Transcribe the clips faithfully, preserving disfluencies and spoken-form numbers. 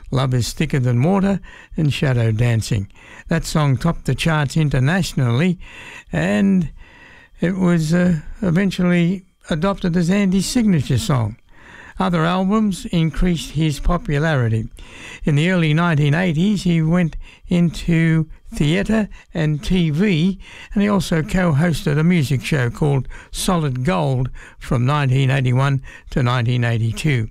Love is Thicker Than Water and Shadow Dancing. That song topped the charts internationally, and it was uh, eventually adopted as Andy's signature song. Other albums increased his popularity. In the early nineteen eighties, he went into theatre and T V, and he also co-hosted a music show called Solid Gold from nineteen eighty-one to nineteen eighty-two.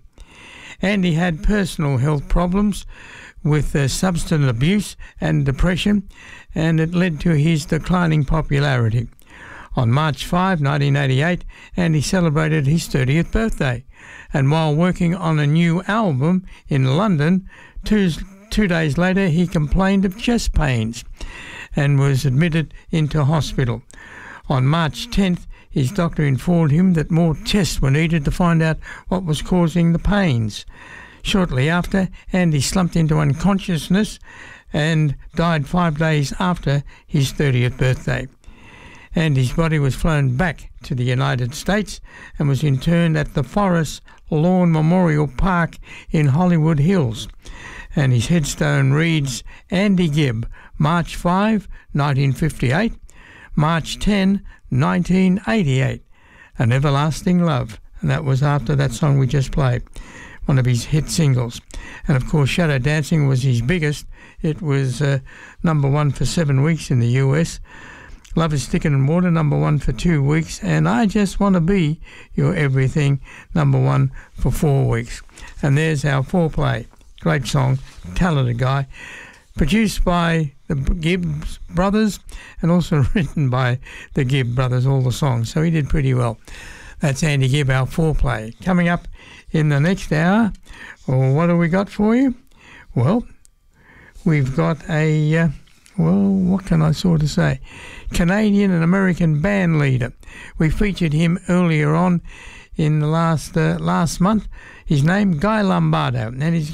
Andy had personal health problems with uh, substance abuse and depression, and it led to his declining popularity. On March fifth, nineteen eighty-eight, Andy celebrated his thirtieth birthday, and while working on a new album in London, two, two days later he complained of chest pains and was admitted into hospital. On March tenth, his doctor informed him that more tests were needed to find out what was causing the pains. Shortly after, Andy slumped into unconsciousness and died five days after his thirtieth birthday. Andy's body was flown back to the United States and was interred at the Forest Lawn Memorial Park in Hollywood Hills. And his headstone reads, Andy Gibb, March fifth, nineteen fifty-eight, March tenth, nineteen eighty-eight, An Everlasting Love. And that was after that song we just played, one of his hit singles. And of course, Shadow Dancing was his biggest. It was uh, number one for seven weeks in the U S. Love is Thicker Than Water, number one for two weeks. And I Just Want to Be Your Everything, number one for four weeks. And there's our foreplay. Great song, talented guy. Produced by the Gibb brothers and also written by the Gibb brothers, all the songs. So he did pretty well. That's Andy Gibb, our foreplay. Coming up in the next hour, well, what have we got for you? Well, we've got a... Uh, Well, what can I sort of say? Canadian and American band leader. We featured him earlier on in the last uh, last month. His name, Guy Lombardo. And he's,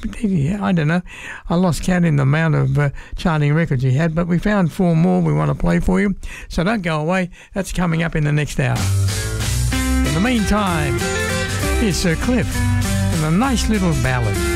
I don't know, I lost count in the amount of uh, charting records he had, but we found four more we want to play for you. So don't go away. That's coming up in the next hour. In the meantime, here's Sir Cliff and a nice little ballad.